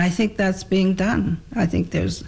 I think that's being done. I think there's,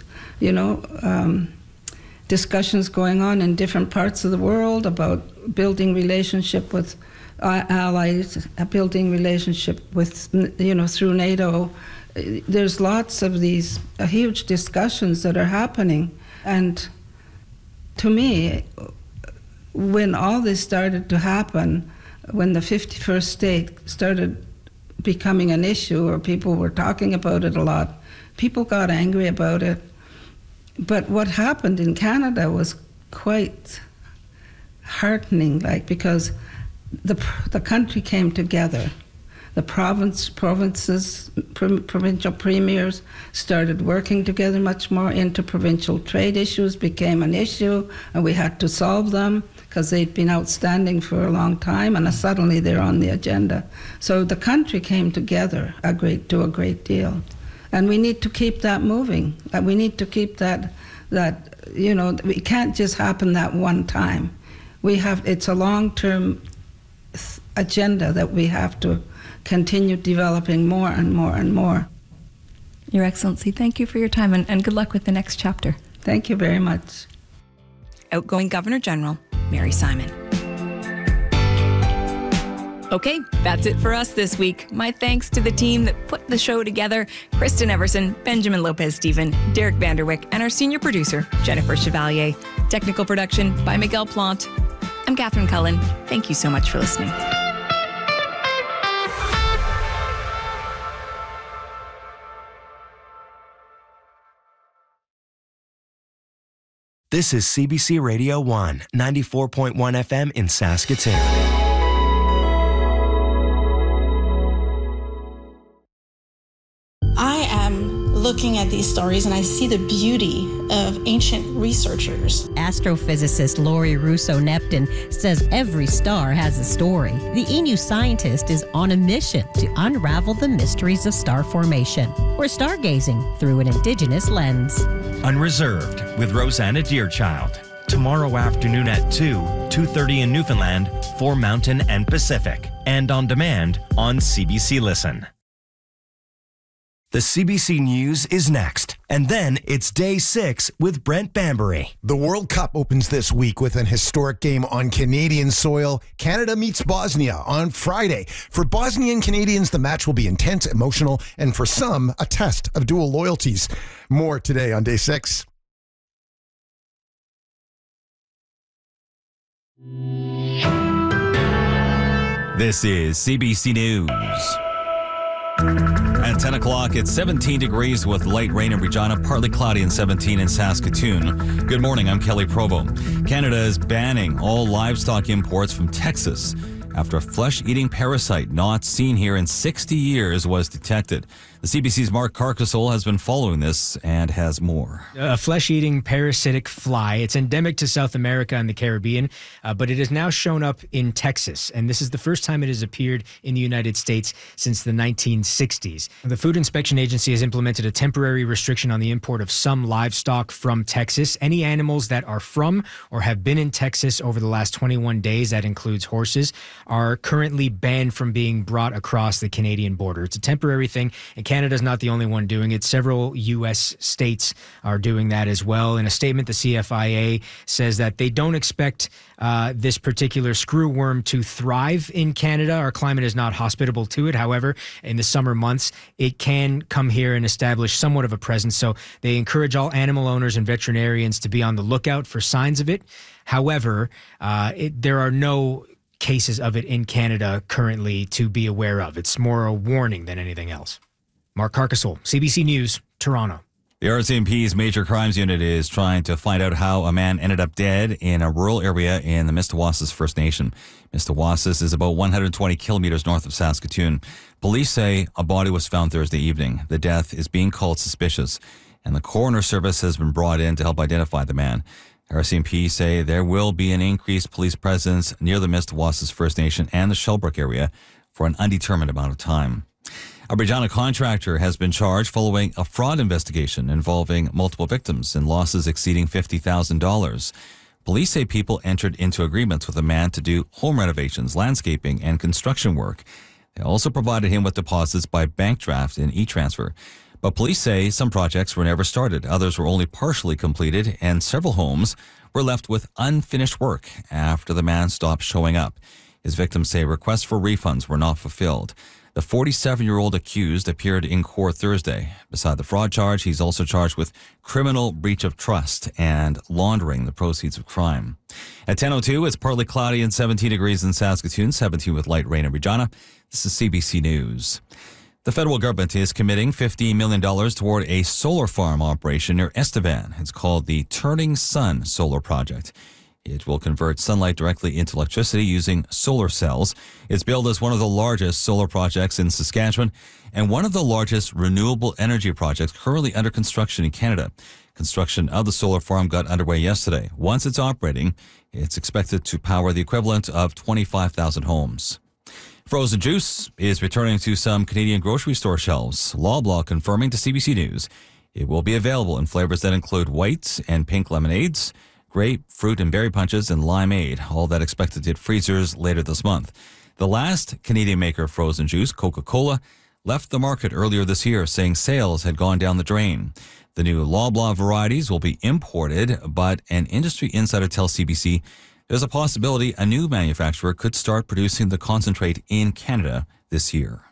discussions going on in different parts of the world about building relationship with allies, building relationship with, through NATO. There's lots of these huge discussions that are happening. And to me, when all this started to happen, when the 51st state started becoming an issue, or people were talking about it a lot, people got angry about it. But what happened in Canada was quite heartening, because the country came together. The provinces, provincial premiers started working together much more. Interprovincial trade issues became an issue, and we had to solve them because they'd been outstanding for a long time, and suddenly they're on the agenda. So the country came together to a great deal. And we need to keep that moving. We need to keep that it can't just happen that one time. It's a long-term agenda that we have to continue developing more and more and more. Your Excellency, thank you for your time, and good luck with the next chapter. Thank you very much. Outgoing Governor General Mary Simon. Okay, that's it for us this week. My thanks to the team that put the show together: Kristen Everson, Benjamin Lopez-Stephen, Derek Vanderwick, and our senior producer, Jennifer Chevalier. Technical production by Miguel Plant. I'm Catherine Cullen. Thank you so much for listening. This is CBC Radio 1, 94.1 FM in Saskatoon. I am looking at these stories and I see the beauty of ancient researchers. Astrophysicist Laurie Russo-Neptun says every star has a story. The E-News scientist is on a mission to unravel the mysteries of star formation. We're stargazing through an Indigenous lens. Unreserved with Rosanna Deerchild. Tomorrow afternoon at 2:30 in Newfoundland for Mountain and Pacific. And on demand on CBC Listen. The CBC News is next. And then it's Day 6 with Brent Bambury. The World Cup opens this week with an historic game on Canadian soil. Canada meets Bosnia on Friday. For Bosnian Canadians, the match will be intense, emotional, and for some, a test of dual loyalties. More today on Day 6. This is CBC News. At 10 o'clock, it's 17 degrees with light rain in Regina, partly cloudy and 17 in Saskatoon. Good morning, I'm Kelly Provo. Canada is banning all livestock imports from Texas after a flesh-eating parasite not seen here in 60 years was detected. The CBC's Mark Carcassole has been following this and has more. A flesh-eating parasitic fly. It's endemic to South America and the Caribbean, but it has now shown up in Texas, and this is the first time it has appeared in the United States since the 1960s. The Food Inspection Agency has implemented a temporary restriction on the import of some livestock from Texas. Any animals that are from or have been in Texas over the last 21 days, that includes horses, are currently banned from being brought across the Canadian border. It's a temporary thing, and Canada's not the only one doing it. Several U.S. states are doing that as well. In a statement, the CFIA says that they don't expect this particular screwworm to thrive in Canada. Our climate is not hospitable to it. However, in the summer months, it can come here and establish somewhat of a presence. So they encourage all animal owners and veterinarians to be on the lookout for signs of it. However, there are no cases of it in Canada currently to be aware of. It's more a warning than anything else. Mark Carcassole, CBC News, Toronto. The RCMP's Major Crimes Unit is trying to find out how a man ended up dead in a rural area in the Mistawasses First Nation. Mistawasses is about 120 kilometers north of Saskatoon. Police say a body was found Thursday evening. The death is being called suspicious, and the coroner service has been brought in to help identify the man. RCMP say there will be an increased police presence near the Mistawasses First Nation and the Shellbrook area for an undetermined amount of time. A Regina contractor has been charged following a fraud investigation involving multiple victims and losses exceeding $50,000. Police say people entered into agreements with a man to do home renovations, landscaping, and construction work. They also provided him with deposits by bank draft and e-transfer. But police say some projects were never started, others were only partially completed, and several homes were left with unfinished work after the man stopped showing up. His victims say requests for refunds were not fulfilled. The 47-year-old accused appeared in court Thursday. Beside the fraud charge, he's also charged with criminal breach of trust and laundering the proceeds of crime. At 10:02, it's partly cloudy and 17 degrees in Saskatoon, 17 with light rain in Regina. This is CBC News. The federal government is committing $15 million toward a solar farm operation near Estevan. It's called the Turning Sun Solar Project. It will convert sunlight directly into electricity using solar cells. It's billed as one of the largest solar projects in Saskatchewan and one of the largest renewable energy projects currently under construction in Canada. Construction of the solar farm got underway yesterday. Once it's operating, it's expected to power the equivalent of 25,000 homes. Frozen juice is returning to some Canadian grocery store shelves. Loblaw confirming to CBC News it will be available in flavors that include white and pink lemonades, grape, fruit, and berry punches, and limeade, all that expected to hit freezers later this month. The last Canadian maker of frozen juice, Coca-Cola, left the market earlier this year, saying sales had gone down the drain. The new Loblaw varieties will be imported, but an industry insider tells CBC there's a possibility a new manufacturer could start producing the concentrate in Canada this year.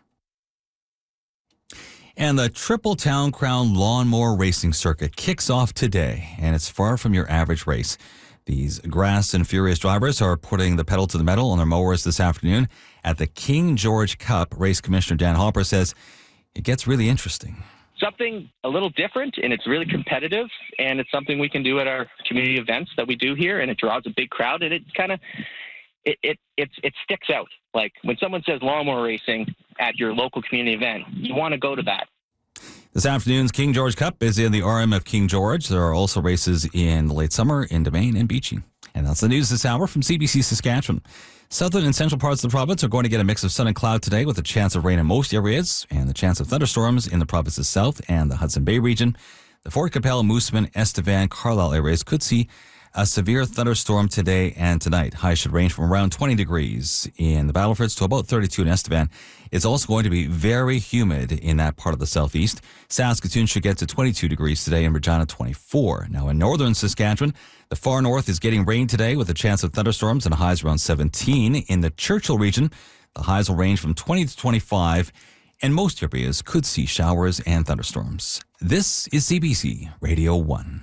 And the Triple Town Crown Lawnmower Racing Circuit kicks off today, and it's far from your average race. These grass and furious drivers are putting the pedal to the metal on their mowers this afternoon. At the King George Cup, race commissioner Dan Hopper says it gets really interesting. Something a little different, and it's really competitive, and it's something we can do at our community events that we do here, and it draws a big crowd, and it kind of it sticks out. Like when someone says lawnmower racing at your local community event, you want to go to that. This afternoon's King George Cup is in the RM of King George. There are also races in the late summer in Domain and Beachy. And that's the news this hour from CBC Saskatchewan. Southern and central parts of the province are going to get a mix of sun and cloud today with a chance of rain in most areas and the chance of thunderstorms in the province's south and the Hudson Bay region. The Fort Capel, Moosomin, Estevan, Carlisle areas could see a severe thunderstorm today and tonight. Highs should range from around 20 degrees in the Battlefords to about 32 in Estevan. It's also going to be very humid in that part of the southeast. Saskatoon should get to 22 degrees today and Regina 24. Now in northern Saskatchewan, the far north is getting rain today with a chance of thunderstorms and highs around 17. In the Churchill region, the highs will range from 20 to 25, and most areas could see showers and thunderstorms. This is CBC Radio 1.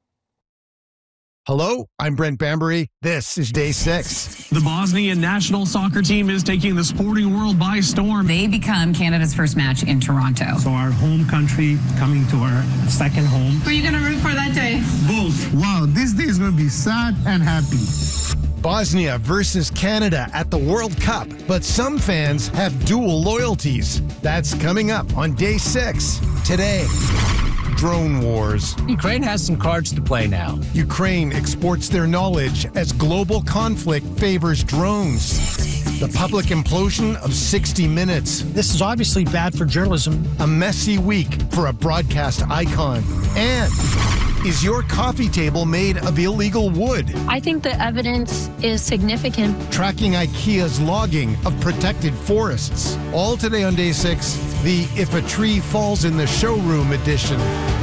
Hello, I'm Brent Bambury. This is Day 6. The Bosnian national soccer team is taking the sporting world by storm. They become Canada's first match in Toronto. So our home country coming to our second home. Who are you going to root for that day? Both. Wow, this day is going to be sad and happy. Bosnia versus Canada at the World Cup, but some fans have dual loyalties. That's coming up on Day 6 today. Drone wars. Ukraine has some cards to play now. Ukraine exports their knowledge as global conflict favors drones. The public implosion of 60 Minutes. This is obviously bad for journalism. A messy week for a broadcast icon. And is your coffee table made of illegal wood? I think the evidence is significant. Tracking IKEA's logging of protected forests. All today on Day 6, the If a Tree Falls in the Showroom edition.